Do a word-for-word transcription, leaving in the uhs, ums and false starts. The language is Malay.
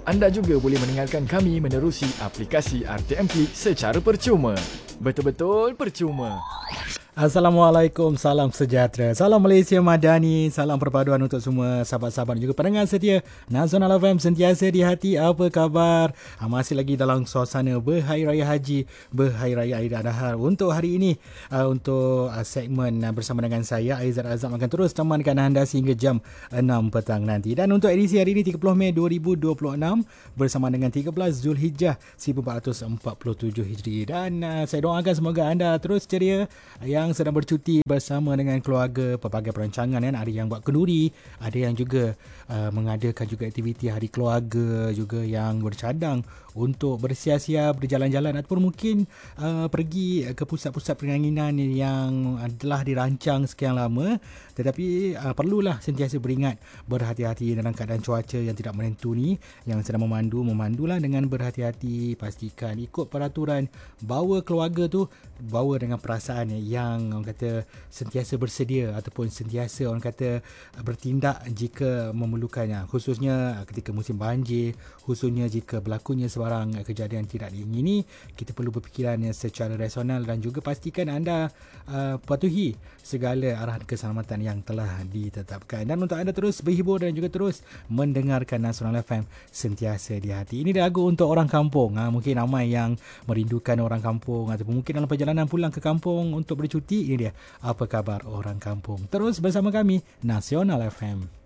Anda juga boleh mendengarkan kami menerusi aplikasi R T M Klik secara percuma. Betul-betul percuma. Assalamualaikum, salam sejahtera, salam Malaysia Madani, salam perpaduan untuk semua sahabat-sahabat dan juga pendengar setia Nasional F M sentiasa di hati. Apa khabar? Ha, masih lagi dalam suasana Berhari Raya Haji, Berhari Raya Ailadha. Untuk hari ini, uh, untuk uh, segmen uh, bersama dengan saya, Aizat Azam akan terus temankan anda sehingga jam enam petang nanti. Dan untuk edisi hari ini, tiga puluh Mei dua ribu dua puluh enam, bersama dengan tiga belas Zulhijjah seribu empat ratus empat puluh tujuh Hijri. Dan uh, saya doakan semoga anda terus ceria, yang sedang bercuti bersama dengan keluarga, pelbagai perancangan kan, ada yang buat kenduri, ada yang juga uh, mengadakan juga aktiviti hari keluarga, juga yang bercadang untuk bersia-sia berjalan-jalan ataupun mungkin uh, pergi ke pusat-pusat penganginan yang telah dirancang sekian lama. Tetapi uh, perlulah sentiasa beringat, berhati-hati dalam keadaan cuaca yang tidak menentu ni. Yang sedang memandu, memandulah dengan berhati-hati, pastikan ikut peraturan, bawa keluarga tu, bawa dengan perasaan yang orang kata sentiasa bersedia ataupun sentiasa orang kata bertindak jika memerlukannya, khususnya ketika musim banjir, khususnya jika berlakunya sebarang kejadian tidak diingini. Kita perlu berfikiran secara rasional dan juga pastikan anda uh, patuhi segala arahan keselamatan yang telah ditetapkan. Dan untuk anda terus berhibur dan juga terus mendengarkan Nasional F M sentiasa di hati. Ini lagu untuk orang kampung. Ha, mungkin ramai yang merindukan orang kampung ataupun mungkin dalam perjalanan pulang ke kampung untuk bercuti. Ini dia, apa khabar orang kampung. Terus bersama kami, Nasional F M.